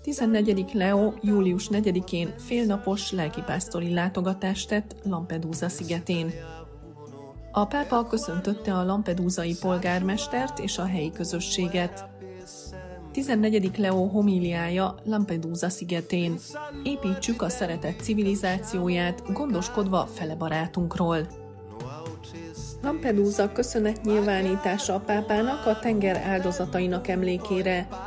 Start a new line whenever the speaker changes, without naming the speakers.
14. Leo július 4-én félnapos lelkipásztori látogatást tett Lampedusa szigetén. A pápa köszöntötte a lampedusai polgármestert és a helyi közösséget. 14. Leo homíliája Lampedusa szigetén. Építsük a szeretet civilizációját, gondoskodva fele barátunkról. Lampedusa köszönetnyilvánítása a pápának a tenger áldozatainak emlékére.